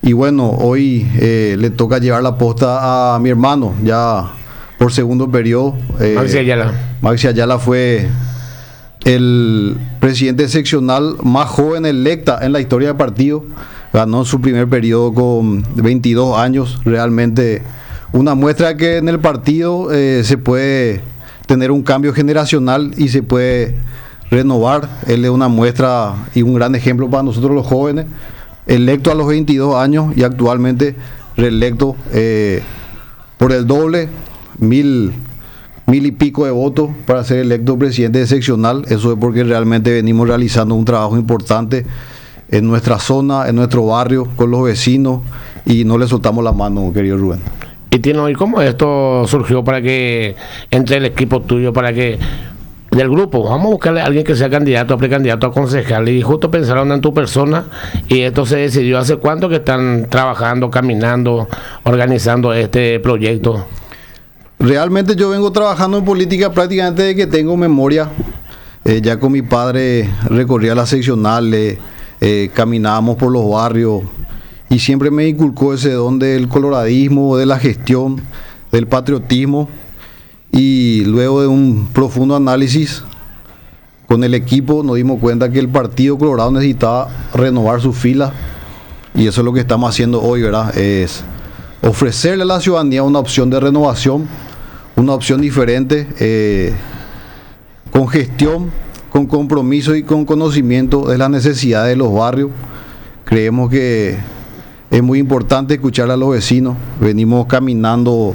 Y bueno, hoy le toca llevar la posta a mi hermano, ya por segundo periodo. Maxi Ayala. Maxi Ayala fue el presidente seccional más joven electa en la historia del partido. Ganó su primer periodo con 22 años. Realmente una muestra que en el partido se puede tener un cambio generacional y se puede renovar. Él es una muestra y un gran ejemplo para nosotros los jóvenes. Electo a los 22 años y actualmente reelecto por el doble, mil y pico de votos para ser electo presidente seccional. Eso es porque realmente venimos realizando un trabajo importante en nuestra zona, en nuestro barrio, con los vecinos, y no le soltamos la mano, querido Rubén. Y Tino, ¿y cómo esto surgió para que entre el equipo tuyo, para que del grupo, vamos a buscarle a alguien que sea candidato, precandidato a concejal? Y justo pensaron en tu persona y esto se decidió. ¿Hace cuánto que están trabajando, caminando, organizando este proyecto? Realmente yo vengo trabajando en política prácticamente desde que tengo memoria. Ya con mi padre recorría las seccionales, caminábamos por los barrios y siempre me inculcó ese don del coloradismo, de la gestión, del patriotismo. Y luego de un profundo análisis con el equipo nos dimos cuenta que el Partido Colorado necesitaba renovar sus filas, y eso es lo que estamos haciendo hoy, ¿verdad? Es ofrecerle a la ciudadanía una opción de renovación, una opción diferente, con gestión, con compromiso y con conocimiento de las necesidades de los barrios. Creemos que es muy importante escuchar a los vecinos. Venimos caminando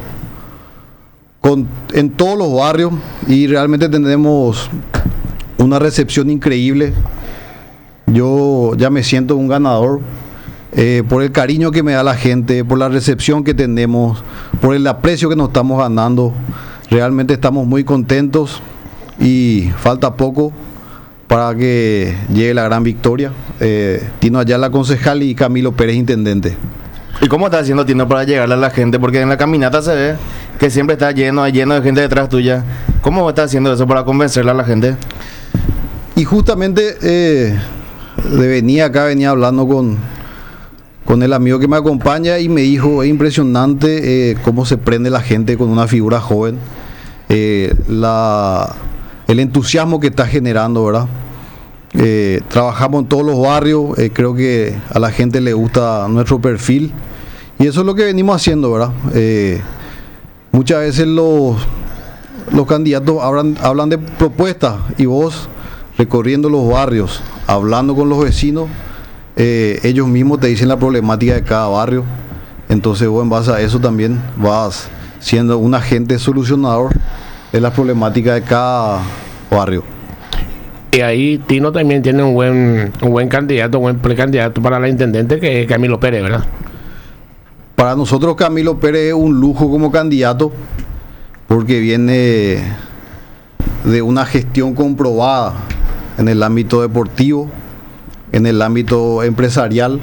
en todos los barrios y realmente tenemos una recepción increíble. Yo ya me siento un ganador por el cariño que me da la gente, por la recepción que tenemos, por el aprecio que nos estamos ganando. Realmente estamos muy contentos y falta poco para que llegue la gran victoria. Tino Ayala, concejal, y Camilo Pérez, intendente. ¿Y cómo estás haciendo, Tino, para llegarle a la gente? Porque en la caminata se ve que siempre está lleno de gente detrás tuya. ¿Cómo estás haciendo eso para convencerle a la gente? Y justamente venía hablando con el amigo que me acompaña y me dijo, es impresionante cómo se prende la gente con una figura joven, el entusiasmo que está generando, ¿verdad? Trabajamos en todos los barrios, creo que a la gente le gusta nuestro perfil y eso es lo que venimos haciendo, ¿verdad? Muchas veces los candidatos hablan de propuestas y vos, recorriendo los barrios, hablando con los vecinos, ellos mismos te dicen la problemática de cada barrio. Entonces vos, en base a eso, también vas siendo un agente solucionador de las problemáticas de cada barrio. Y ahí Tino también tiene un buen candidato, un buen precandidato para la intendente, que es Camilo Pérez, ¿verdad? Para nosotros Camilo Pérez es un lujo como candidato, porque viene de una gestión comprobada en el ámbito deportivo, en el ámbito empresarial.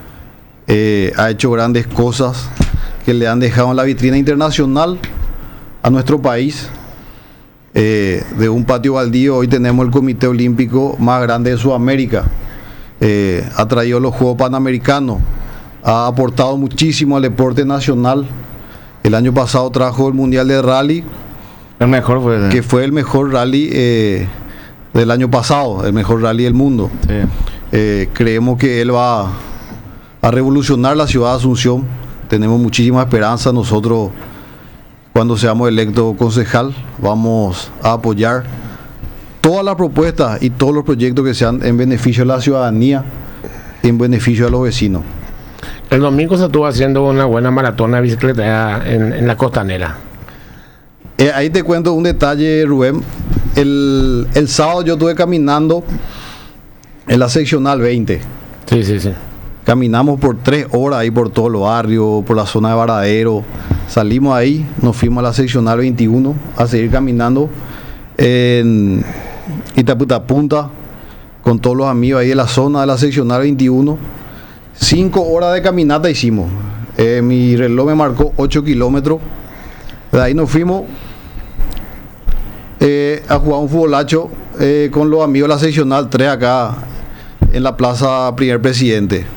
Ha hecho grandes cosas que le han dejado en la vitrina internacional a nuestro país. De un patio baldío hoy tenemos el comité olímpico más grande de Sudamérica. Ha traído los Juegos Panamericanos, ha aportado muchísimo al deporte nacional. El año pasado trajo el Mundial de Rally, El mejor fue. que fue el mejor rally del año pasado, el mejor rally del mundo. Sí. Creemos que él va a revolucionar la ciudad de Asunción. Tenemos muchísima esperanza. Nosotros, cuando seamos electos concejal, vamos a apoyar todas las propuestas y todos los proyectos que sean en beneficio de la ciudadanía, en beneficio de los vecinos. El domingo se estuvo haciendo una buena maratona de bicicleta en la costanera. Ahí te cuento un detalle, Rubén. El sábado yo estuve caminando en la seccional 20. Sí. Caminamos por 3 horas ahí por todo el barrio, por la zona de Varadero. Salimos ahí, nos fuimos a la seccional 21 a seguir caminando en Itaputapunta con todos los amigos ahí de la zona de la seccional 21. 5 horas de caminata hicimos. Mi reloj me marcó 8 kilómetros. De ahí nos fuimos a jugar un futbolacho con los amigos de la seccional 3 acá en la plaza Primer Presidente.